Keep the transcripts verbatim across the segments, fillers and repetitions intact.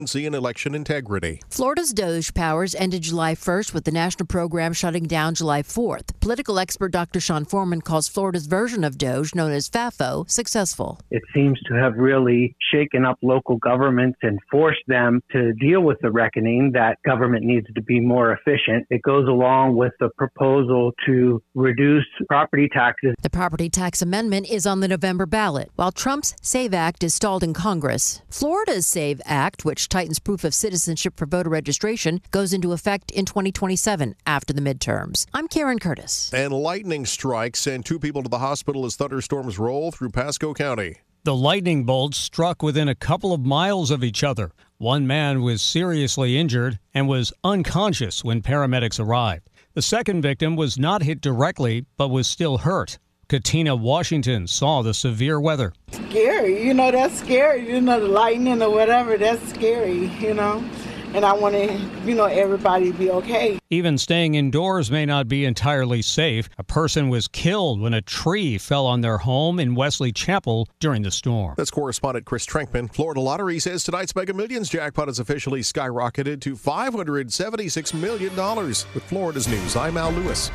and election integrity. Florida's DOGE powers ended July first with the national program shutting down July fourth. Political expert Doctor Sean Foreman calls Florida's version of DOGE, known as FAFO, successful. It seems to have really shaken up local governments and forced them to deal with the reckoning that government needs to be more efficient. It goes along with the proposal to reduce property taxes. The property tax amendment is on the November ballot, while Trump's SAVE Act is stalled in Congress. Florida's SAVE Act, which tightens proof of citizenship for voter registration, goes into effect in twenty twenty-seven after the midterms. I'm Karen Curtis. And lightning strikes sent two people to the hospital as thunderstorms roll through Pasco County. The lightning bolts struck within a couple of miles of each other. One man was seriously injured and was unconscious when paramedics arrived. The second victim was not hit directly, but was still hurt. Katina Washington saw the severe weather. Scary, you know, that's scary. You know, the lightning or whatever, that's scary, you know. And I want to, you know, everybody to be okay. Even staying indoors may not be entirely safe. A person was killed when a tree fell on their home in Wesley Chapel during the storm. That's correspondent Chris Trenkman. Florida Lottery says tonight's Mega Millions jackpot has officially skyrocketed to five hundred seventy-six million dollars. With Florida's News, I'm Al Lewis.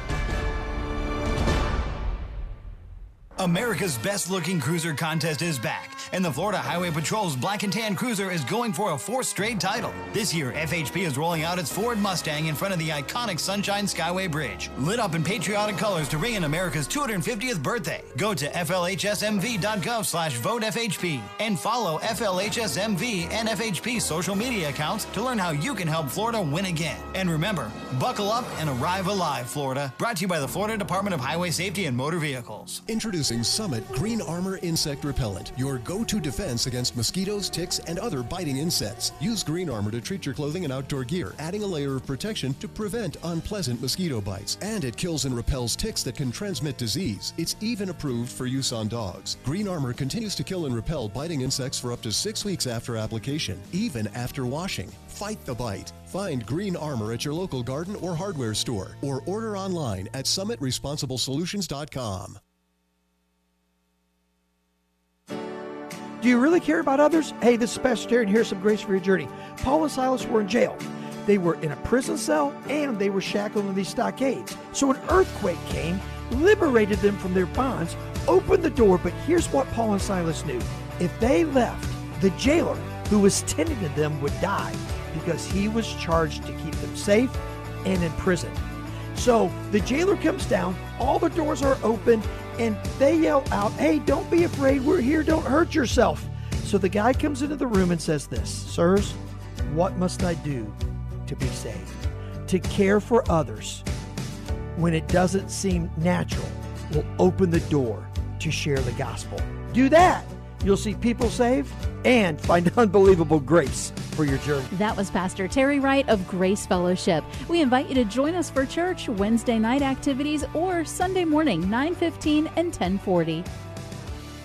America's best-looking cruiser contest is back, and the Florida Highway Patrol's Black and Tan Cruiser is going for a fourth straight title. This year, F H P is rolling out its Ford Mustang in front of the iconic Sunshine Skyway Bridge, lit up in patriotic colors to ring in America's two hundred fiftieth birthday. Go to F L H S M V dot gov slash vote F H P and follow F L H S M V and F H P social media accounts to learn how you can help Florida win again. And remember, buckle up and arrive alive, Florida. Brought to you by the Florida Department of Highway Safety and Motor Vehicles. Introducing Summit Green Armor Insect Repellent, your go-to defense against mosquitoes, ticks, and other biting insects. Use Green Armor to treat your clothing and outdoor gear, adding a layer of protection to prevent unpleasant mosquito bites. And it kills and repels ticks that can transmit disease. It's even approved for use on dogs. Green Armor continues to kill and repel biting insects for up to six weeks after application, even after washing. Fight the bite. Find Green Armor at your local garden or hardware store, or order online at summit responsible solutions dot com. Do you really care about others? Hey, this is Pastor Terry, and here's some grace for your journey. Paul and Silas were in jail. They were in a prison cell, and they were shackled in these stockades. So an earthquake came, liberated them from their bonds, opened the door, but here's what Paul and Silas knew. If they left, the jailer who was tending to them would die because he was charged to keep them safe and in prison. So the jailer comes down, all the doors are open, and they yell out, hey, don't be afraid, we're here, don't hurt yourself. So the guy comes into the room and says this, sirs, what must I do to be saved? To care for others when it doesn't seem natural will open the door to share the gospel. Do that. You'll see people saved and find unbelievable grace for your journey. That was Pastor Terry Wright of Grace Fellowship. We invite you to join us for church, Wednesday night activities, or Sunday morning, nine fifteen and ten forty.